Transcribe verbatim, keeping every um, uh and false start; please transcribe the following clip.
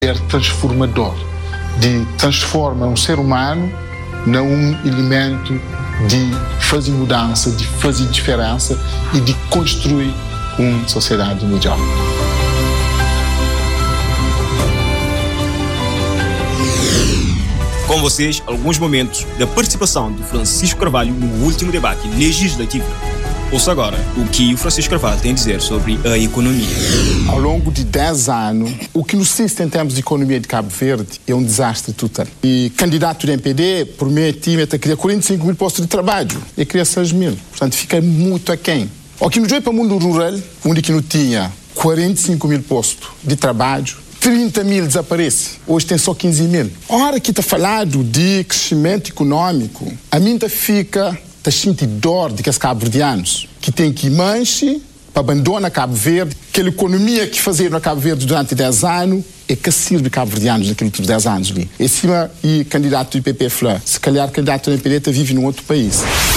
é transformador, de transforma um ser humano num elemento de fazer mudança, de fazer diferença e de construir uma sociedade melhor. Com vocês, alguns momentos da participação de Francisco Carvalho no último debate legislativo. Ouça agora o que o Francisco Carvalho tem a dizer sobre a economia. Ao longo de dez anos, o que nos assiste em termos de economia de Cabo Verde é um desastre total. E candidato do M P D promete a criar quarenta e cinco mil postos de trabalho e criar seis mil. Portanto, fica muito aquém. O que nos veio para o mundo rural, onde que não tinha quarenta e cinco mil postos de trabalho, trinta mil desaparece. Hoje tem só quinze mil. A hora que está falado de crescimento econômico, a mim fica... está sentindo dor de que os cabo-verdianos que têm que ir manche para abandonar Cabo Verde, aquela economia que faziam no Cabo Verde durante dez anos é que sirve cabo-verdianos naqueles dez anos ali. Em cima, e candidato do I P P F L A, se calhar candidato do M P D vive num outro país.